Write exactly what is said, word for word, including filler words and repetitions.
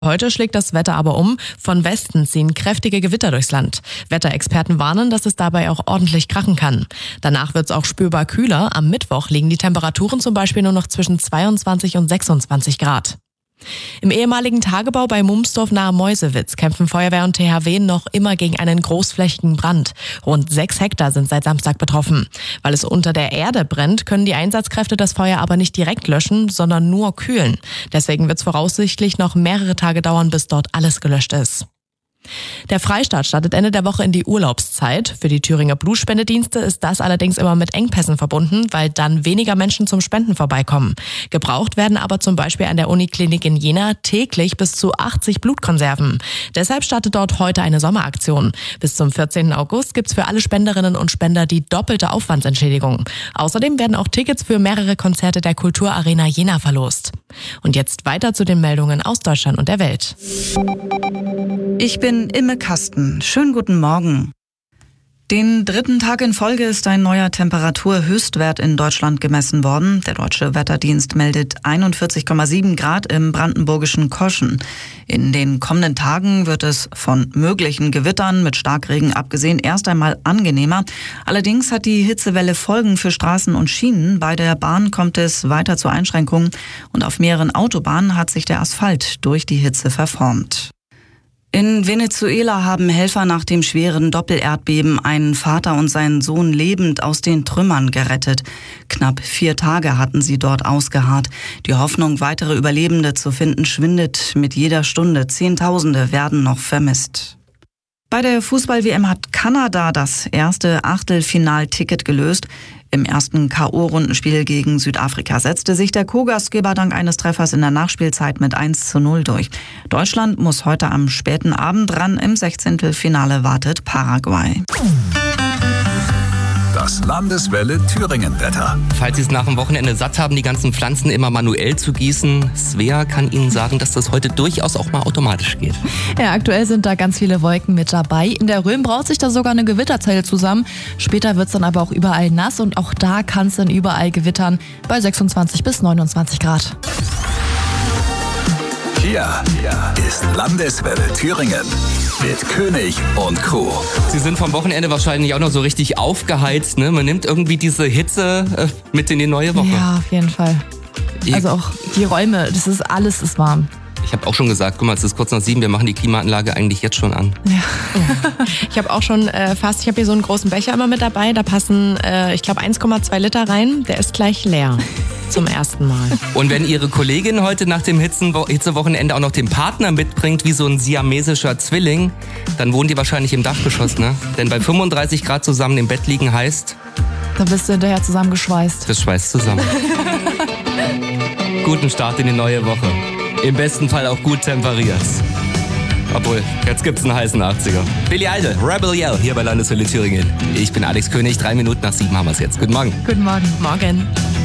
Heute schlägt das Wetter aber um. Von Westen ziehen kräftige Gewitter durchs Land. Wetterexperten warnen, dass es dabei auch ordentlich krachen kann. Danach wird es auch spürbar kühler. Am Mittwoch liegen die Temperaturen zum Beispiel nur noch zwischen zweiundzwanzig und sechsundzwanzig Grad. Im ehemaligen Tagebau bei Mumsdorf nahe Meuselwitz kämpfen Feuerwehr und T H W noch immer gegen einen großflächigen Brand. Rund sechs Hektar sind seit Samstag betroffen. Weil es unter der Erde brennt, können die Einsatzkräfte das Feuer aber nicht direkt löschen, sondern nur kühlen. Deswegen wird es voraussichtlich noch mehrere Tage dauern, bis dort alles gelöscht ist. Der Freistaat startet Ende der Woche in die Urlaubszeit. Für die Thüringer Blutspendedienste ist das allerdings immer mit Engpässen verbunden, weil dann weniger Menschen zum Spenden vorbeikommen. Gebraucht werden aber zum Beispiel an der Uniklinik in Jena täglich bis zu achtzig Blutkonserven. Deshalb startet dort heute eine Sommeraktion. Bis zum vierzehnten August gibt's für alle Spenderinnen und Spender die doppelte Aufwandsentschädigung. Außerdem werden auch Tickets für mehrere Konzerte der Kulturarena Jena verlost. Und jetzt weiter zu den Meldungen aus Deutschland und der Welt. Ich bin Imme Kasten. Schönen guten Morgen. Den dritten Tag in Folge ist ein neuer Temperaturhöchstwert in Deutschland gemessen worden. Der Deutsche Wetterdienst meldet einundvierzig Komma sieben Grad im brandenburgischen Koschen. In den kommenden Tagen wird es von möglichen Gewittern mit Starkregen abgesehen erst einmal angenehmer. Allerdings hat die Hitzewelle Folgen für Straßen und Schienen. Bei der Bahn kommt es weiter zu Einschränkungen und auf mehreren Autobahnen hat sich der Asphalt durch die Hitze verformt. In Venezuela haben Helfer nach dem schweren Doppelerdbeben einen Vater und seinen Sohn lebend aus den Trümmern gerettet. Knapp vier Tage hatten sie dort ausgeharrt. Die Hoffnung, weitere Überlebende zu finden, schwindet mit jeder Stunde. Zehntausende werden noch vermisst. Bei der Fußball-W M hat Kanada das erste Achtelfinalticket gelöst. Im ersten K O-Rundenspiel gegen Südafrika setzte sich der Co-Gastgeber dank eines Treffers in der Nachspielzeit mit eins zu null durch. Deutschland muss heute am späten Abend ran. Im Sechzehntelfinale wartet Paraguay. Das Landeswelle Thüringen-Wetter. Falls Sie es nach dem Wochenende satt haben, die ganzen Pflanzen immer manuell zu gießen, Svea kann Ihnen sagen, dass das heute durchaus auch mal automatisch geht. Ja, aktuell sind da ganz viele Wolken mit dabei. In der Rhön braut sich da sogar eine Gewitterzelle zusammen. Später wird es dann aber auch überall nass und auch da kann es dann überall gewittern bei sechsundzwanzig bis neunundzwanzig Grad. Hier ist Landeswelle Thüringen mit König und Co. Sie sind vom Wochenende wahrscheinlich auch noch so richtig aufgeheizt, ne? Man nimmt irgendwie diese Hitze äh, mit in die neue Woche. Ja, auf jeden Fall. Also auch die Räume, das ist alles ist warm. Ich habe auch schon gesagt, guck mal, es ist kurz nach sieben, wir machen die Klimaanlage eigentlich jetzt schon an. Ja. Ich habe auch schon äh, fast, ich habe hier so einen großen Becher immer mit dabei, da passen, äh, ich glaube, eins Komma zwei Liter rein, der ist gleich leer. Zum ersten Mal. Und wenn Ihre Kollegin heute nach dem Hitzenwo- Hitzewochenende auch noch den Partner mitbringt, wie so ein siamesischer Zwilling, dann wohnen die wahrscheinlich im Dachgeschoss, ne? Denn bei fünfunddreißig Grad zusammen im Bett liegen heißt... Da bist du hinterher zusammengeschweißt. Das schweißt zusammen. Guten Start in die neue Woche. Im besten Fall auch gut temperiert. Obwohl, jetzt gibt's einen heißen achtziger. Billy Idol, Rebel Yell, hier bei Landeswelle Thüringen. Ich bin Alex König, drei Minuten nach sieben haben wir's jetzt. Guten Morgen. Guten Morgen. Morgen.